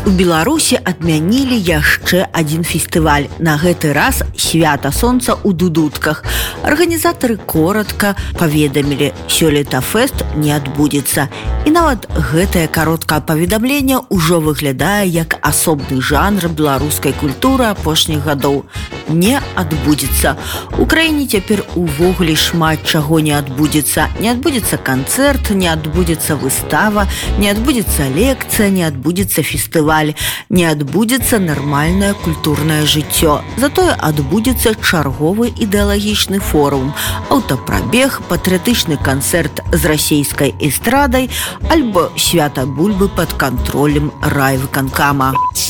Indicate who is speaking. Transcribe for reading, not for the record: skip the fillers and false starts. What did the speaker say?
Speaker 1: У Беларусі адмянілі яшчэ адзін фестываль. На гэты раз свята сонца ў дудутках. Арганізатары коротка паведамілі, сёлета фэст не адбудзецца. І нават гэтае кароткае паведамленне ўжо выглядае як асобны жанр беларускай культуры апошніх гадоў. Не адбудзецца. У краіне цяпер увогуле шмат чаго не адбудзецца. Не адбудзецца канцэрт, не адбудзецца выстава, не адбудзецца лекцыя, не адбудзецца фестываль. Не адбудзецца нармальнае культурнае жыццё. Затое адбудзецца чарговы ідэалагічны форум, аўтапрабег, патрыятычны канцэрт з расейскай эстрадай альбо свята бульбы пад кантролем райвыканкама.